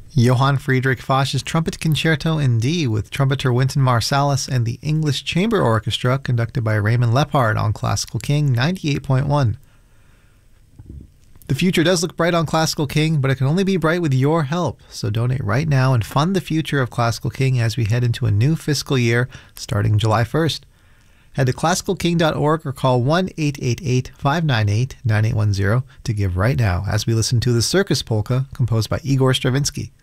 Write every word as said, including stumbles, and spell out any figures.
Johann Friedrich Foch's Trumpet Concerto in D with trumpeter Wynton Marsalis and the English Chamber Orchestra conducted by Raymond Lepard on Classical King ninety-eight point one. The future does look bright on Classical King, but it can only be bright with your help. So donate right now and fund the future of Classical King as we head into a new fiscal year starting July first. Head to classical king dot org or call one eight eight eight, five nine eight, nine eight one zero to give right now as we listen to the Circus Polka composed by Igor Stravinsky.